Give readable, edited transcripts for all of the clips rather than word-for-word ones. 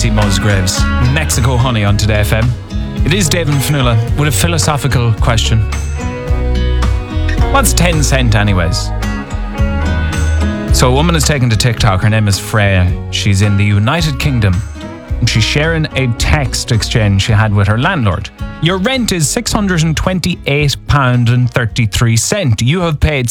Tracy Musgraves, Mexico Honey on Today FM. It is Dave and Fionnuala with a philosophical question. What's 10 cent anyways? So a woman is taken to TikTok. Her name is Freya. She's in the United Kingdom. And she's sharing a text exchange she had with her landlord. Your rent is £628.33. You have paid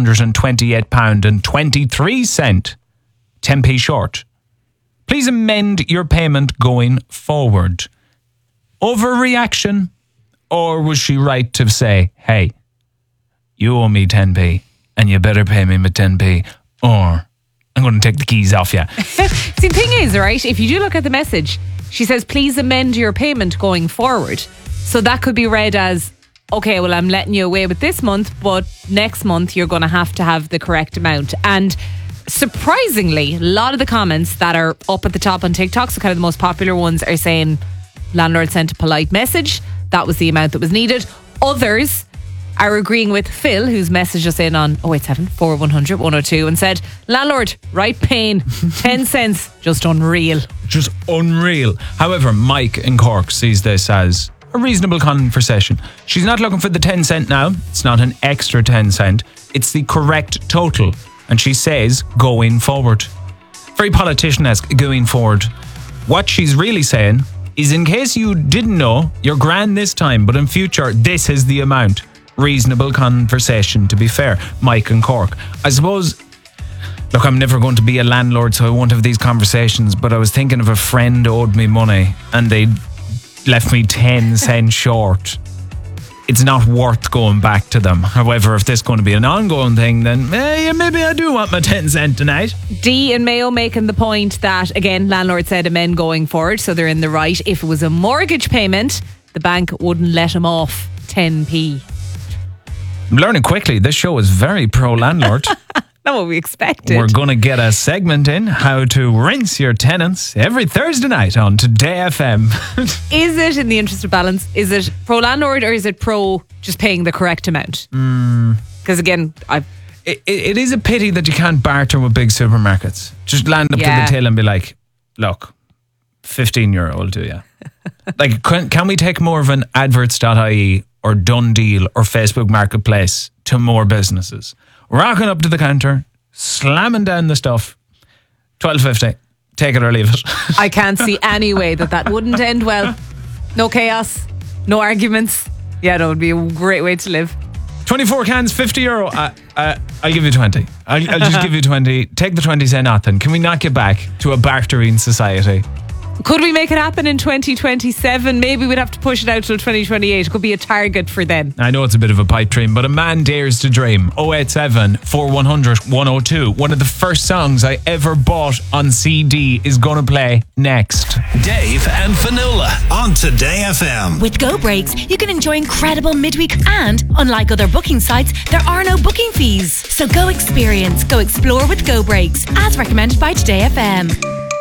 £628.23. 10p short. Please amend your payment going forward. Overreaction? Or was she right to say, hey, you owe me 10p and you better pay me with 10p or I'm going to take the keys off you. See, the thing is, right, if you do look at the message, she says, please amend your payment going forward. So that could be read as, okay, well, I'm letting you away with this month, but next month you're going to have the correct amount. And surprisingly, a lot of the comments that are up at the top on TikTok, so kind of the most popular ones, are saying landlord sent a polite message. That was the amount that was needed. Others are agreeing with Phil, who's messaged us in on 087 4100 102 and said, landlord, right pain, 10 cents, just unreal. Just unreal. However, Mike in Cork sees this as a reasonable conversation. She's not looking for the 10 cent now. It's not an extra 10 cent. It's the correct total. And she says, going forward. Very politician-esque, going forward. What she's really saying is, in case you didn't know, you're grand this time, but in future, this is the amount. Reasonable conversation, to be fair. Mike and Cork. I suppose, look, I'm never going to be a landlord, so I won't have these conversations, but I was thinking of a friend owed me money and they left me 10 cents short. It's not worth going back to them. However, if this is going to be an ongoing thing, then maybe I do want my 10 cent tonight. Dee and Mayo making the point that, again, landlord said amend going forward, so they're in the right. If it was a mortgage payment, the bank wouldn't let him off 10p. I'm learning quickly, this show is very pro-landlord. Not what we expected. We're going to get a segment in, how to rinse your tenants, every Thursday night on Today FM. Is it, in the interest of balance, is it pro-landlord or is it pro just paying the correct amount? Because again, it is a pity that you can't barter with big supermarkets. Just land up to the till and be like, look, €15 will do you. Like, can we take more of an adverts.ie or Done Deal or Facebook Marketplace to more businesses? Rocking up to the counter, slamming down the stuff, $12.50. Take it or leave it. I can't see any way that wouldn't end well. No chaos, no arguments. Yeah, that would be a great way to live. 24 cans, €50. I'll give you 20. I'll just give you 20. Take the 20, say nothing. Can we not get back to a bartering society? Could we make it happen in 2027? Maybe we'd have to push it out till 2028. It could be a target for them. I know it's a bit of a pipe dream, but a man dares to dream. 087 4100 102. One of the first songs I ever bought on CD is going to play next. Dave and Fionnuala on Today FM. With Go Breaks, you can enjoy incredible midweek and, unlike other booking sites, there are no booking fees. So go experience, go explore with Go Breaks, as recommended by Today FM.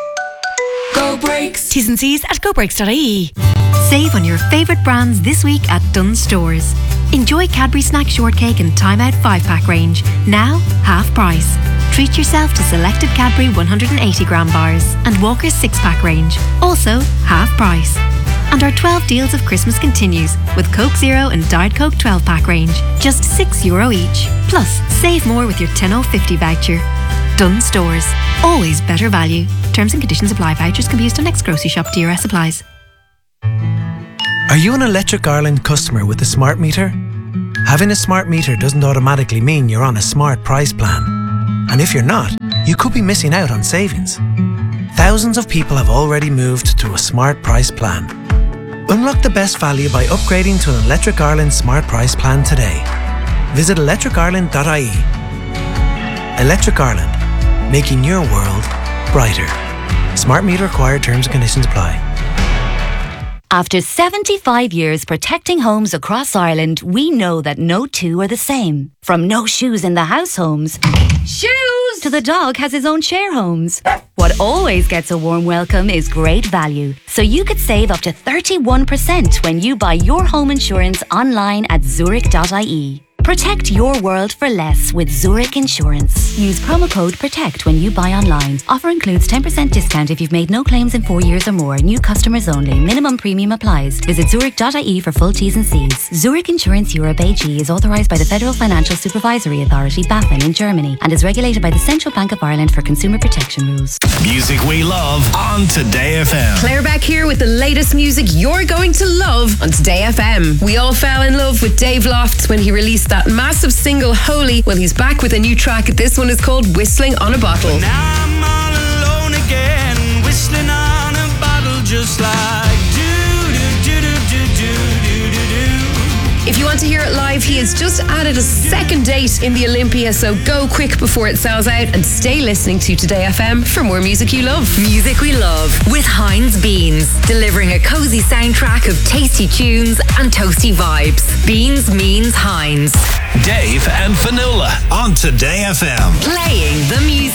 Go Breaks. T's and C's at gobreaks.ie. Save on your favourite brands this week at Dunnes Stores. Enjoy Cadbury Snack Shortcake and Time Out 5-pack range, now half price. Treat yourself to selected Cadbury 180-gram bars and Walker's 6-pack range, also half price. And our 12 deals of Christmas continues with Coke Zero and Diet Coke 12-pack range, just €6 each. Plus, save more with your 10.50 voucher. Dunnes Stores. Always better value. Terms and conditions apply. Vouchers can be used on next grocery shop. DRS supplies. Are you an Electric Ireland customer with a smart meter? Having a smart meter doesn't automatically mean you're on a smart price plan. And if you're not, you could be missing out on savings. Thousands of people have already moved to a smart price plan. Unlock the best value by upgrading to an Electric Ireland smart price plan today. Visit electricireland.ie. Electric Ireland, making your world brighter. Smart meter required. Terms and conditions apply. After 75 years protecting homes across Ireland, we know that no two are the same. From no shoes in the house homes, shoes, to the dog has his own share homes. What always gets a warm welcome is great value. So you could save up to 31% when you buy your home insurance online at zurich.ie. Protect your world for less with Zurich Insurance. Use promo code PROTECT when you buy online. Offer includes 10% discount if you've made no claims in 4 years or more. New customers only. Minimum premium applies. Visit zurich.ie for full T's and C's. Zurich Insurance Europe AG is authorised by the Federal Financial Supervisory Authority, BaFin, in Germany, and is regulated by the Central Bank of Ireland for consumer protection rules. Music we love on Today FM. Claire Beck here with the latest music you're going to love on Today FM. We all fell in love with Dave Lofts when he released that massive single Holy. Well, he's back with a new track. This one is called Whistling on a Bottle. Now I'm all alone again, whistling on a bottle, just like do-do-do-do-do-do-do-do. If you want to hear it live, he has just added a second date in the Olympia, so go quick before it sells out and stay listening to Today FM for more music you love. Music we love with Heinz Beans, delivering a cozy soundtrack of tasty tunes and toasty vibes. Beans means Heinz. Dave and Fionnuala on Today FM. Playing the music.